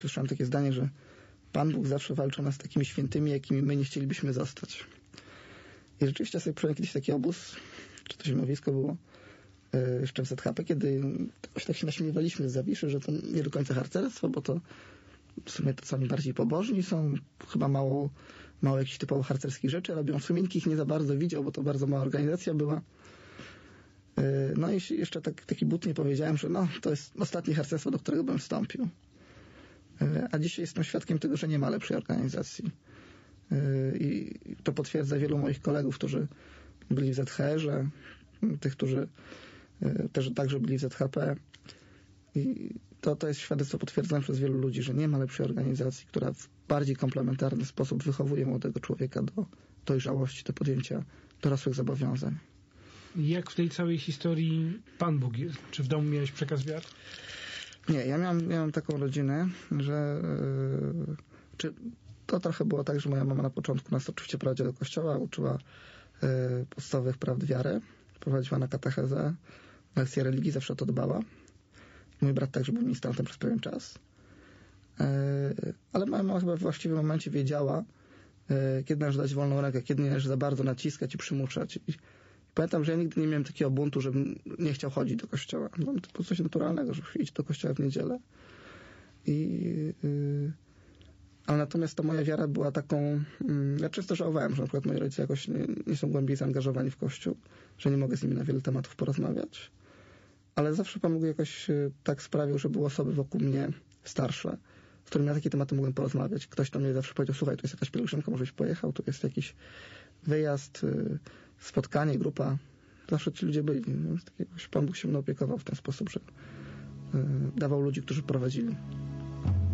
Słyszałem takie zdanie, że Pan Bóg zawsze walczy o nas takimi świętymi, jakimi my nie chcielibyśmy zostać. I rzeczywiście sobie przyjąłem kiedyś taki obóz, czy to zimowisko było, jeszcze w ZHP, kiedy tak się naśmiewaliśmy z Zawiszy, że to nie do końca harcerstwo, bo to w sumie to sami bardziej pobożni są, chyba mało jakichś typowo harcerskich rzeczy robią. W sumie nikt ich nie za bardzo widział, bo to bardzo mała organizacja była. No i jeszcze taki butnie powiedziałem, że to jest ostatnie harcerstwo, do którego bym wstąpił. A dzisiaj jestem świadkiem tego, że nie ma lepszej organizacji. I to potwierdza wielu moich kolegów, którzy byli w ZHR-ze, tych, którzy też także byli w ZHP. I to jest świadectwo potwierdzone przez wielu ludzi, że nie ma lepszej organizacji, która w bardziej komplementarny sposób wychowuje młodego człowieka do dojrzałości, do podjęcia dorosłych zobowiązań. Jak w tej całej historii Pan Bóg jest? Czy w domu miałeś przekaz wiary? Nie, ja miałem taką rodzinę, że to trochę było tak, że moja mama na początku nas oczywiście prowadziła do kościoła, uczyła podstawowych prawd wiary, prowadziła na katechezę, lekcje religii, zawsze o to dbała. Mój brat także był ministrantem przez pewien czas. Ale moja mama chyba w właściwym momencie wiedziała, kiedy należy dać wolną rękę, kiedy nie należy za bardzo naciskać i przymuszać. I pamiętam, że ja nigdy nie miałem takiego buntu, żebym nie chciał chodzić do kościoła. Mam to coś naturalnego, żeby iść do kościoła w niedzielę. Ale natomiast ta moja wiara była taką... Ja często żałowałem, że na przykład moi rodzice jakoś nie są głębiej zaangażowani w Kościół, że nie mogę z nimi na wiele tematów porozmawiać. Ale zawsze Pan Bóg jakoś tak sprawił, że były osoby wokół mnie starsze, z którymi na takie tematy mogłem porozmawiać. Ktoś do mnie zawsze powiedział, słuchaj, tu jest jakaś pielgrzymka, może byś pojechał, tu jest jakiś wyjazd, spotkanie, grupa. Zawsze ci ludzie byli. Pan Bóg się mną opiekował w ten sposób, że dawał ludzi, którzy prowadzili.